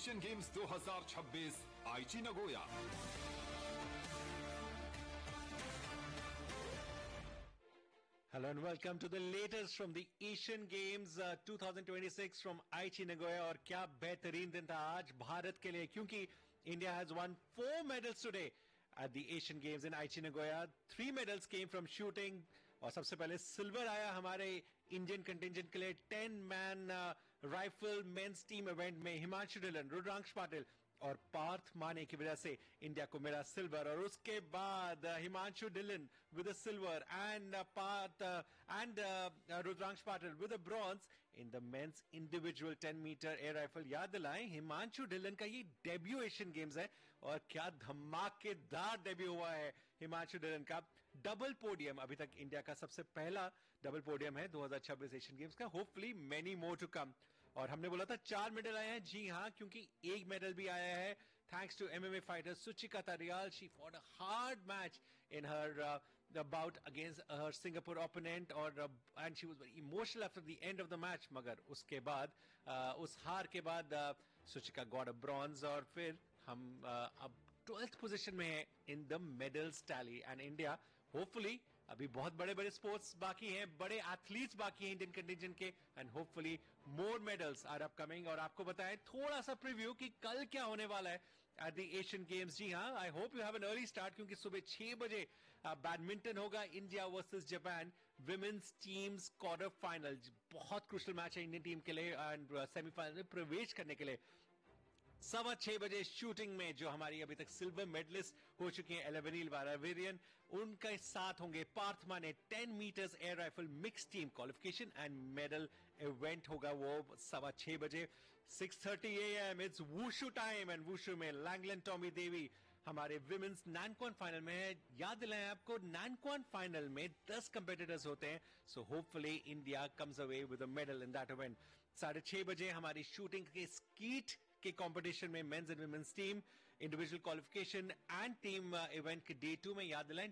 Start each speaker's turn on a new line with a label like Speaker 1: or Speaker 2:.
Speaker 1: Asian games 2026 आईची Nagoya.
Speaker 2: Hello and welcome to the latest from the Asian Games 2026 from Aichi Nagoya। और क्या बेहतरीन दिन था आज भारत के लिए, क्योंकि India has won 4 medals today at the Asian Games in Aichi Nagoya। 3 medals came from shooting और सबसे पहले सिल्वर आया हमारे इंडियन कंटिंजेंट के लिए 10 man rifle men's team event में। हिमांशु ढिल्लन, रुद्रांश पाटिल और पार्थ माने की वजह से इंडिया को मिला सिल्वर। और उसके बाद Himanshu Dhillon with silver and Partha and Rudransh Patil with bronze in the mains individual 10 metre air rifle. याद दिलाएं, हिमांशु ढिल्लन का ये डेब्यू एशियन गेम्स है और क्या धमाकेदार डेब्यू हुआ है हिमांशु ढिल्लन का। डबल पोडियम, अभी तक इंडिया का सबसे पहला डबल पोडियम है 2026 एशियन गेम्स का। Hopefully many more to come. और हमने बोला था 4 मेडल आए हैं, जी हां, क्योंकि एक मेडल भी आया है thanks to MMA fighter Suchika riyal. She fought a hard match in her bout against her Singapore opponent और and she was very emotional after the end of the match। मगर उसके बाद उस हार के बाद सुचिका got a bronze और फिर हम अब 12th पोजीशन में है in the medals tally. And India hopefully, अभी बहुत बड़े बड़े स्पोर्ट्स बाकी हैं, बड़े एथलीट्स बाकी हैं इंडियन कंटिंजेंट के, and hopefully more medals are upcoming. और आपको बताएं थोड़ा सा प्रीव्यू कि कल क्या होने वाला है एट द एशियन गेम्स। जी हां, I hope you have an early start, क्योंकि सुबह 6 बजे बैडमिंटन होगा, India versus Japan women's teams quarter final. बहुत क्रूशियल मैच है इंडियन टीम के लिए एंड सेमीफाइनल में प्रवेश करने के लिए। 6:15 बजे शूटिंग में जो हमारी अभी तक सिल्वर मेडलिस्ट हो चुकी हैं एलेवेनिल वारावीरियन, उनके साथ होंगे पार्थ माने 10 metres air rifle mix team qualification and medal event होगा वो 6:15 बजे। 6:30 AM it's wushu time and wushu में लैंगलन टॉमी देवी हमारे विमेन्स नैनक्वान फाइनल में है। याद दिलाएं आपको, नैनक्वान फाइनल में 10 कंपेटिटर्स होते हैं, so hopefully India comes away with a medal in that event. 6:30 बजे हमारी शूटिंग के स्कीट के कंपटीशन में mains and women's team individual qualification and team event के डे 2 में। याद दिलाएं